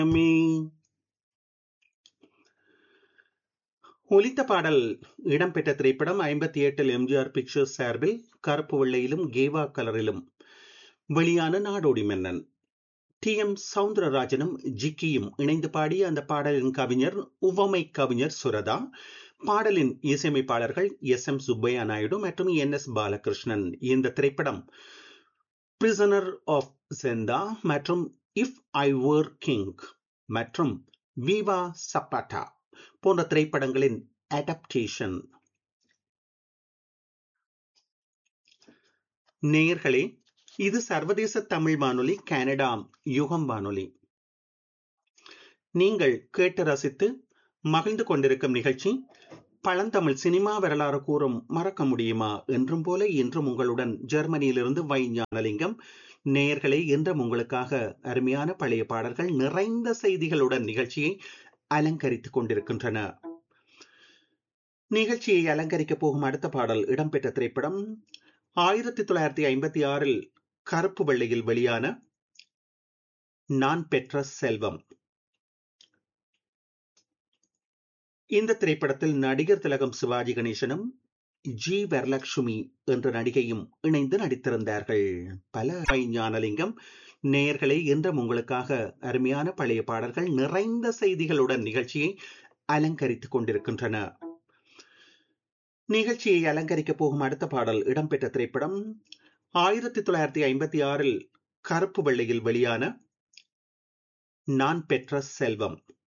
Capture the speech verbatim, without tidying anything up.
Me ஒலித்த பாடல் இடம்பெற்ற திரைப்படம் ஐம்பத்தி எட்டில் எம்ஜிஆர் பிக்சர்ஸ் சார்பில் கருப்பு வெள்ளையிலும் கேவா கலரிலும் வெளியான நாடோடி மன்னன். டி எம் சவுந்தரராஜனும் ஜிக்கியும் இணைந்து பாடிய அந்த பாடலின் கவிஞர் உவமை கவிஞர் சுரதா. பாடலின் இசையமைப்பாளர்கள் எஸ் எம் சுப்பையா நாயுடு மற்றும் என் எஸ் பாலகிருஷ்ணன். இந்த திரைப்படம் பிரிசனர் ஆஃப் ஜெந்தா மற்றும் இஃப் ஐ வர் கிங் மற்றும் விவா சப்பாட்டா போன்ற திரைப்படங்களின் அடாப்டேஷன். நேயர்களே, இது சர்வதேச தமிழ் வானொலி, கனடா யுகம் வானொலி. நீங்கள் கேட்டு ரசித்து மகிழ்ந்து கொண்டிருக்கும் நிகழ்ச்சி பழந்தமிழ் சினிமா வரலாறு கூறும் மறக்க முடியுமா என்றும் போல இன்றும் உங்களுடன் ஜெர்மனியிலிருந்து வை ஞானலிங்கம். நேயர்களே, இன்றும் உங்களுக்காக அருமையான பழைய பாடல்கள் நிறைந்த செய்திகளுடன் நிகழ்ச்சியை அலங்கரித்துக் கொண்டிருக்கின்றன. நிகழ்ச்சியை அலங்கரிக்கப் போகும் அடுத்த பாடல் இடம்பெற்ற திரைப்படம் ஆயிரத்தி தொள்ளாயிரத்தி ஐம்பத்தி ஆறில் கருப்பு வெள்ளையில் வெளியான நான் பெற்ற செல்வம். இந்த திரைப்படத்தில் நடிகர் திலகம் சிவாஜி கணேசனும் ஜி வரலட்சுமி என்ற நடிகையும் இணைந்து நடித்திருந்தார்கள். பல ஞானலிங்கம். நேயர்களே, இன்றும் உங்களுக்காக அருமையான பழைய பாடல்கள் நிறைந்த செய்திகளுடன் நிகழ்ச்சியை அலங்கரித்துக் கொண்டிருக்கின்றன. நிகழ்ச்சியை அலங்கரிக்கப் போகும் அடுத்த பாடல் இடம்பெற்ற திரைப்படம் ஆயிரத்தி தொள்ளாயிரத்தி ஐம்பத்தி ஆறில் கருப்பு வெள்ளையில் வெளியான நான் பெற்ற செல்வம்.